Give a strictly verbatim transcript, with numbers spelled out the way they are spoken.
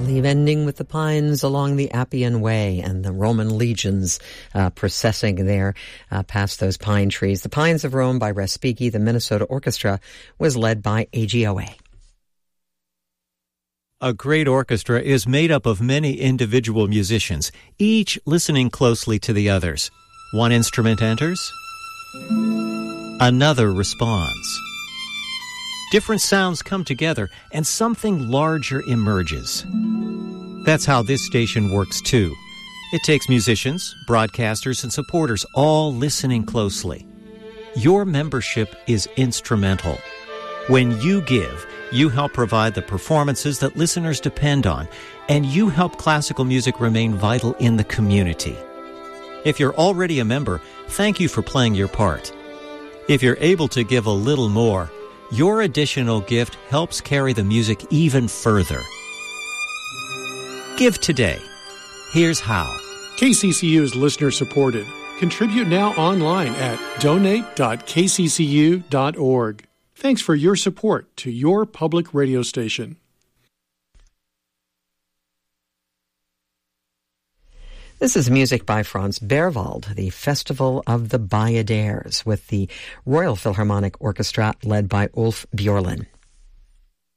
leave ending with the pines along the Appian Way and the Roman legions uh, processing there uh, past those pine trees. The Pines of Rome by Respighi, the Minnesota Orchestra, was led by A G O A. A great orchestra is made up of many individual musicians, each listening closely to the others. One instrument enters, another responds. Different sounds come together, and something larger emerges. That's how this station works, too. It takes musicians, broadcasters, and supporters all listening closely. Your membership is instrumental. When you give, you help provide the performances that listeners depend on, and you help classical music remain vital in the community. If you're already a member, thank you for playing your part. If you're able to give a little more, your additional gift helps carry the music even further. Give today. Here's how. K C C U is listener-supported. Contribute now online at donate dot k c c u dot org. Thanks for your support to your public radio station. This is music by Franz Berwald, the Festival of the Bayadères, with the Royal Philharmonic Orchestra led by Ulf Björlin.